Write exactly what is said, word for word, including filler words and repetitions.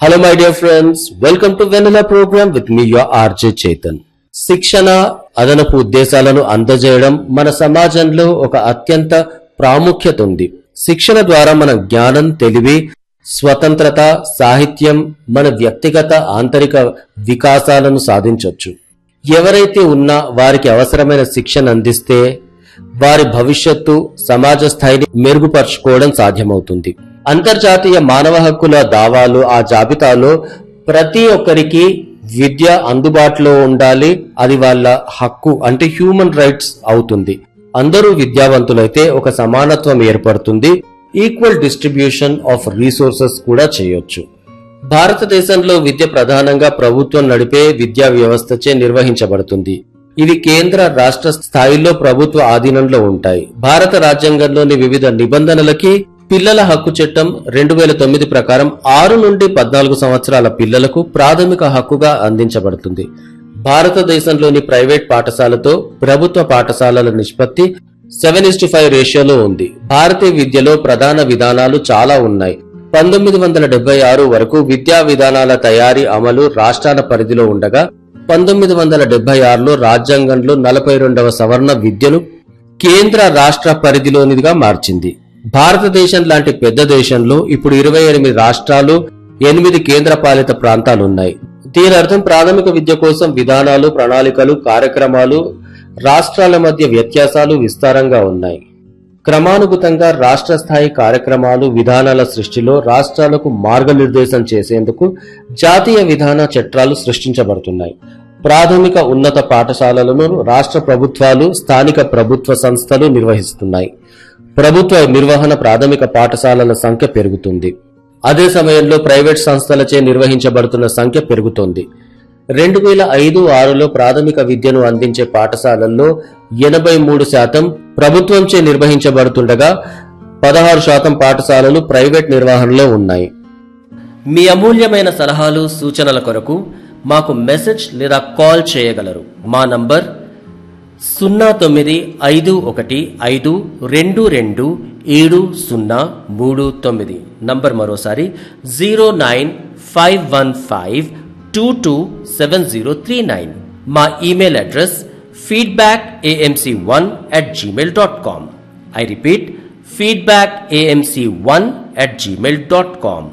Hello my dear friends, welcome to Vanilla program with me your R J Chetan. శిక్షణ అదనపు ఉద్దేశాలను అందజేయడం మన సమాజంలో ఒక అత్యంత ప్రాముఖ్యత ఉంది. శిక్షణ ద్వారా మన జ్ఞానం, తెలివి, స్వతంత్రత, సాహిత్యం, మన వ్యక్తిగత ఆంతరిక వికాసాలను సాధించవచ్చు. ఎవరైతే ఉన్నా వారికి అవసరమైన శిక్షణ అందిస్తే వారి భవిష్యత్తు, సమాజ స్థాయిని మెరుగుపరుచుకోవడం సాధ్యమవుతుంది. అంతర్జాతీయ మానవ హక్కుల దావాలు ఆ జాబితాలో ప్రతి ఒక్కరికి విద్య అందుబాటులో ఉండాలి. అది వాళ్ళ హక్కు, అంటే హ్యూమన్ రైట్స్ అవుతుంది. అందరూ విద్యావంతులైతే ఒక సమానత్వం ఏర్పడుతుంది. ఈక్వల్ డిస్ట్రిబ్యూషన్ ఆఫ్ రీసోర్సెస్ కూడా చేయొచ్చు. భారతదేశంలో విద్య ప్రధానంగా ప్రభుత్వం నడిపే విద్యా వ్యవస్థచే నిర్వహించబడుతుంది. ఇవి కేంద్ర, రాష్ట్ర స్థాయిలో ప్రభుత్వ ఆధీనంలో ఉంటాయి. భారత రాజ్యాంగంలోని వివిధ నిబంధనలకి పిల్లల హక్కు చట్టం రెండు వేల తొమ్మిది ప్రకారం ఆరు నుండి పద్నాలుగు సంవత్సరాల పిల్లలకు ప్రాథమిక హక్కుగా అందించబడుతుంది. భారతదేశంలోని ప్రైవేట్ పాఠశాలతో ప్రభుత్వ పాఠశాలల నిష్పత్తి సెవెన్ ఇస్ టు ఫైవ్ రేషియోలో ఉంది. భారతీయ విద్యలో ప్రధాన విధానాలు చాలా ఉన్నాయి. పంతొమ్మిది వందల డెబ్బై ఆరు వరకు విద్యా విధానాల తయారీ, అమలు రాష్ట్రాల పరిధిలో ఉండగా పంతొమ్మిది వందల డెబ్బై ఆరులో రాజ్యాంగంలో నలభై రెండవ సవర్ణ విద్యను కేంద్ర, రాష్ట్ర పరిధిలోనిదిగా మార్చింది. భారతదేశం లాంటి పెద్ద దేశంలో ఇప్పుడు ఇరవై ఎనిమిది రాష్ట్రాలు, ఎనిమిది కేంద్ర పాలిత ప్రాంతాలు ఉన్నాయి. దీని అర్థం ప్రాథమిక విద్య కోసం విధానాలు, ప్రణాళికలు, కార్యక్రమాలు, రాష్ట్రాల మధ్య వ్యత్యాసాలు విస్తారంగా ఉన్నాయి. క్రమానుగతంగా రాష్ట్ర స్థాయి కార్యక్రమాలు, విధానాల సృష్టిలో రాష్ట్రాలకు మార్గనిర్దేశం చేసేందుకు జాతీయ విధాన చట్టాలు సృష్టించబడుతున్నాయి. ప్రాథమిక, ఉన్నత పాఠశాలలను రాష్ట్ర ప్రభుత్వాలు, స్థానిక ప్రభుత్వ సంస్థలు నిర్వహిస్తున్నాయి. ప్రభుత్వ నిర్వహణ ప్రాథమిక పాఠశాలల సంఖ్య పెరుగుతుంది. అదే సమయంలో ప్రైవేట్ సంస్థలచే నిర్వహించబడుతున్న సంఖ్య పెరుగుతోంది. రెండు వేల ఐదు ఆరులో ప్రాథమిక విద్యను అందించే పాఠశాలల్లో ఎనభై మూడు శాతం ప్రభుత్వంచే నిర్వహించబడుతుండగా పదహారు శాతం పాఠశాలలు ప్రైవేట్ నిర్వహణలో ఉన్నాయి. మీ అమూల్యమైన సలహాలు, సూచనల కొరకు మాకు మెసేజ్ లేదా కాల్ చేయగలరు. మా నంబర్ సున్నా తొమ్మిది ఐదు ఒకటి ఐదు రెండు రెండు ఏడు సున్నా మూడు తొమ్మిది. నంబర్ మరోసారి zero nine five one five two two seven zero three nine. మా email address feedback AMC one at Gmail dot com. I repeat, feedback AMC one at Gmail dot com.